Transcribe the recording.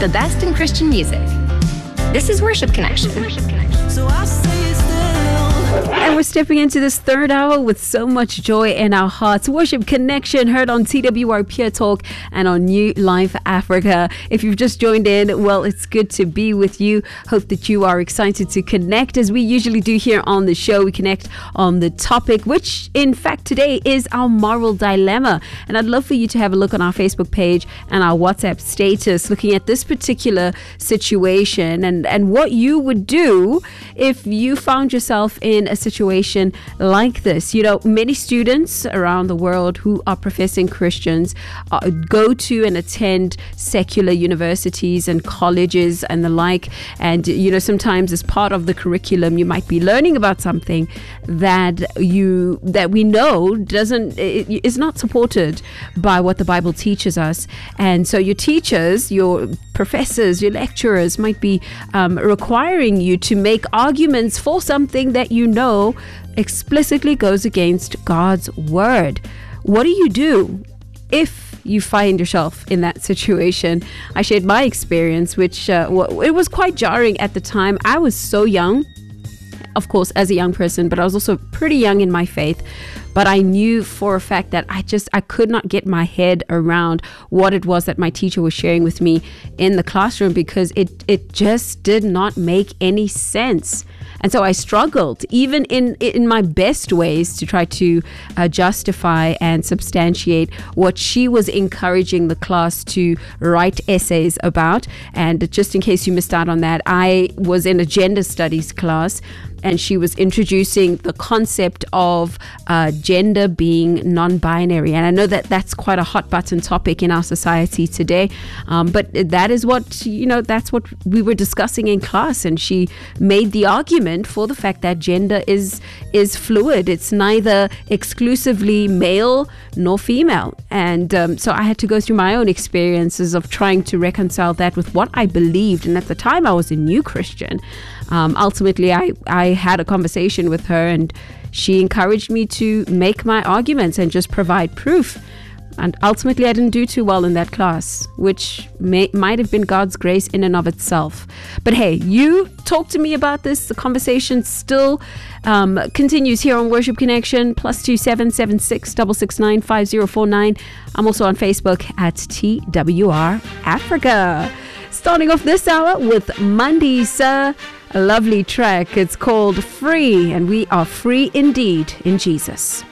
the best in Christian music. This is Worship Connection. So I say still. And we're stepping into this third hour with so much joy in our hearts. Worship Connection, heard on TWR Pure Talk and on New Life Africa. If you've just joined in, well, it's good to be with you. Hope that you are excited to connect as we usually do here on the show. We connect on the topic, which in fact today is our moral dilemma. And I'd love for you to have a look on our Facebook page and our WhatsApp status, looking at this particular situation and what you would do if you found yourself in a situation like this. You know, many students around the world who are professing Christians go to and attend secular universities and colleges and the like. And, you know, sometimes as part of the curriculum, you might be learning about something that we know is not supported by what the Bible teaches us. And so your teachers, your professors, your lecturers might be requiring you to make arguments for something that you know explicitly goes against God's word. What do if you find yourself in that situation? I shared my experience, which it was quite jarring at the time. I was so young, of course, as a young person, but I was also pretty young in my faith. But I knew for a fact that I could not get my head around what it was that my teacher was sharing with me in the classroom, because it just did not make any sense. And so I struggled, even in my best ways, to try to justify and substantiate what she was encouraging the class to write essays about. And just in case you missed out on that, I was in a gender studies class, and she was introducing the concept of gender being non-binary. And I know that that's quite a hot button topic in our society today. But that is that's what we were discussing in class. And she made the argument for the fact that gender is fluid. It's neither exclusively male nor female. And so I had to go through my own experiences of trying to reconcile that with what I believed. And at the time I was a new Christian. Ultimately, I had a conversation with her, and she encouraged me to make my arguments and just provide proof. And ultimately, I didn't do too well in that class, which might have been God's grace in and of itself. But hey, you talk to me about this. The conversation still continues here on Worship Connection, +2 776 669 5049. I'm also on Facebook at TWR Africa. Starting off this hour with Mandisa, a lovely track. It's called Free, and we are free indeed in Jesus.